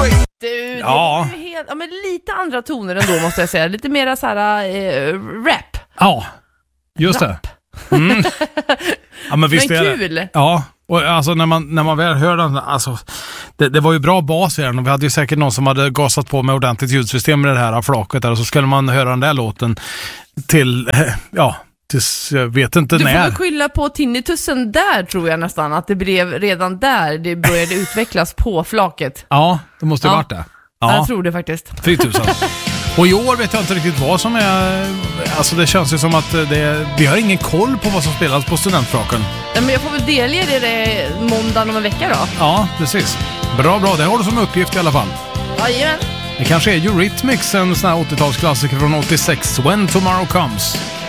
Du, ja. Det var ju helt, ja, men lite andra toner ändå måste jag säga. Lite mera så här rap. Ja, just rap. Det. Mm. Ja, men visst men är kul. Det. Ja, och alltså när man väl hör den, alltså det var ju bra bas i den, och vi hade ju säkert någon som hade gasat på med ordentligt ljudsystem med det här flaket där, och så skulle man höra den där låten till, ja, tills jag vet inte när. Du får väl skylla på tinnitussen där, tror jag nästan, att det blev redan där det började utvecklas på flaket. Ja, det måste ju varit det. Ja, jag tror det faktiskt. 3000. Och i år vet jag inte riktigt vad som är... Alltså det känns ju som att vi har ingen koll på vad som spelas på studentflaken. Ja, men jag får väl delge det måndagen om en vecka då. Ja, precis. Bra. Det har du som uppgift i alla fall. Jajamän. Det kanske är Eurythmics, en sån här 80-talsklassiker från 86. When Tomorrow Comes.